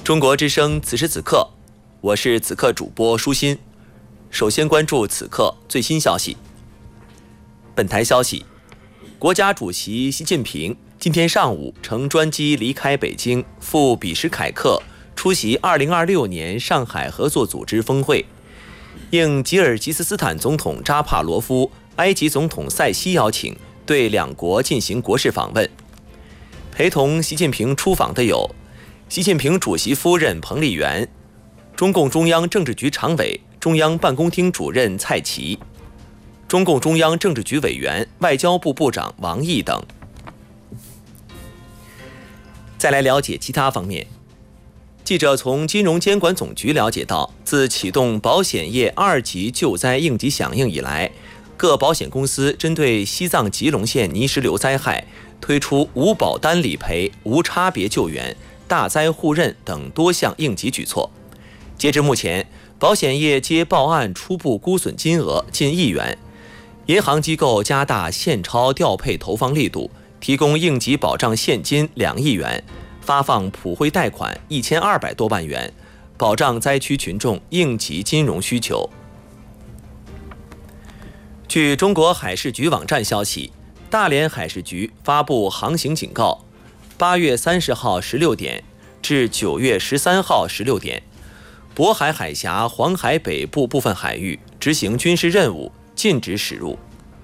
中国之声此时此刻，我是此刻主播舒心。首先关注此刻最新消息。本台消息，国家主席习近平今天上午乘专机离开北京，赴比什凯克出席2026年上海合作组织峰会。应吉尔吉斯斯坦总统扎帕罗夫、埃及总统塞西邀请，对两国进行国事访问。陪同习近平出访的有习近平主席夫人彭丽媛、中共中央政治局常委、中央办公厅主任蔡奇、中共中央政治局委员、外交部部长王毅等。再来了解其他方面。记者从金融监管总局了解到，自启动保险业2级救灾应急响应以来，各保险公司针对西藏吉隆县泥石流灾害推出无保单理赔、无差别救援、大灾互认等多项应急举措。截至目前，保险业接报案初步估损金额近1亿元，银行机构加大现钞调配投放力度，提供应急保障现金2亿元，发放普惠贷款1200多万元，保障灾区群众应急金融需求。据中国海事局网站消息，大连海事局发布航行警告：8月30号16点至9月13号16点，渤海海峡、黄海北部部分海域执行军事任务，禁止驶入。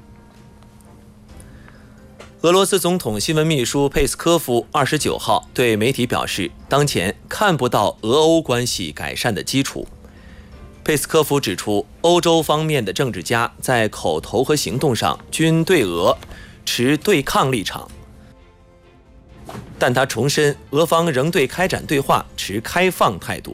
俄罗斯总统新闻秘书佩斯科夫29号对媒体表示，当前看不到俄欧关系改善的基础。佩斯科夫指出，欧洲方面的政治家在口头和行动上均对俄持对抗立场，但他重申，俄方仍对开展对话持开放态度。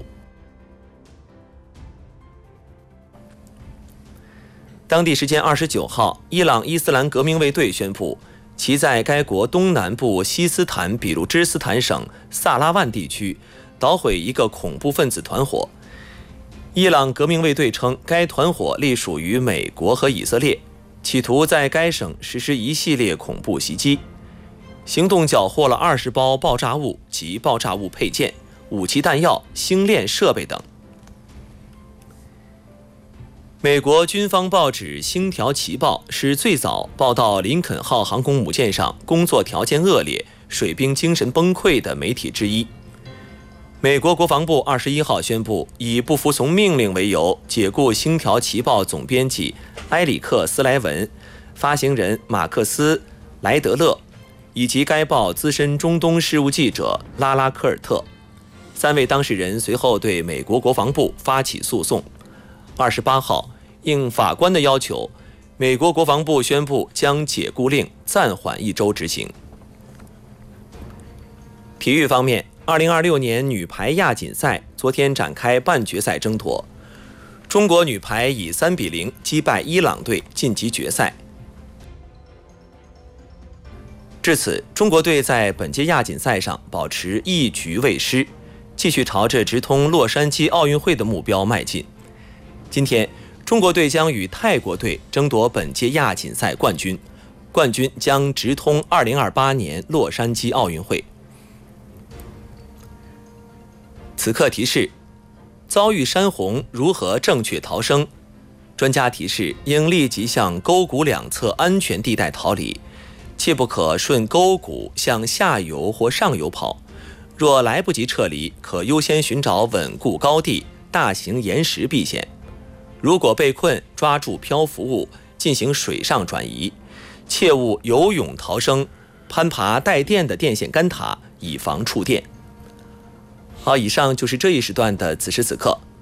当地时间29号，伊朗伊斯兰革命卫队宣布，其在该国东南部西斯坦比鲁支斯坦省萨拉万地区捣毁一个恐怖分子团伙。伊朗革命卫队称，该团伙隶属于美国和以色列，企图在该省实施一系列恐怖袭击。行动缴获了20包爆炸物及爆炸物配件、武器弹药、星链设备等。美国军方报纸《星条旗报》是最早报道林肯号航空母舰上工作条件恶劣、水兵精神崩溃的媒体之一。美国国防部21号宣布，以不服从命令为由，解雇《星条旗报》总编辑埃里克·斯莱文、发行人马克思·莱德勒以及该报资深中东事务记者拉拉科尔特。3位当事人随后对美国国防部发起诉讼。28号，应法官的要求，美国国防部宣布将解雇令暂缓1周执行。体育方面，2026年女排亚锦赛昨天展开半决赛争夺，中国女排以3比0击败伊朗队晋级决赛。至此，中国队在本届亚锦赛上保持1局未失，继续朝着直通洛杉矶奥运会的目标迈进。今天，中国队将与泰国队争夺本届亚锦赛冠军，冠军将直通2028年洛杉矶奥运会。此刻提示：遭遇山洪如何正确逃生？专家提示，应立即向沟谷两侧安全地带逃离，切不可顺沟谷向下游或上游跑。若来不及撤离，可优先寻找稳固高地、大型岩石避险。如果被困，抓住漂浮物进行水上转移，切勿游泳逃生，攀爬带电的电线杆塔，以防触电。好，以上就是这一时段的此时此刻，